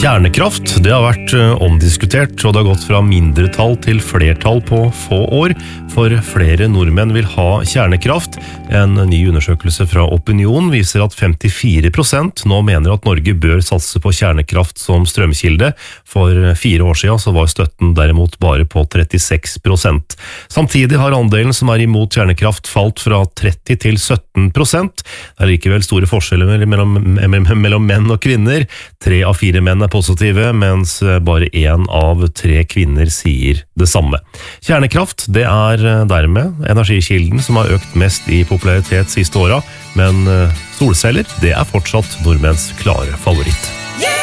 Kjernekraft, det har vært omdiskutert, og det har gått fra mindretall til flertall på få år, for flere nordmenn vil ha kjernekraft. En ny undersøkelse fra Opinion viser at 54% nå mener at Norge bør satse på kjernekraft som strømkilde. For 4 år siden så var støtten derimot bare på 36%. Samtidig har andelen som er imot kjernekraft falt fra 30 til 17%. Det er likevel store forskjeller mellom menn og kvinner. 3 av 4 menn er positive, mens bare 1 av 3 kvinner sier det samme. Kjernekraft, det er dermed energikilden som har økt mest i popularitet siste åra, men solceller, det er fortsatt nordmenns klare favoritt.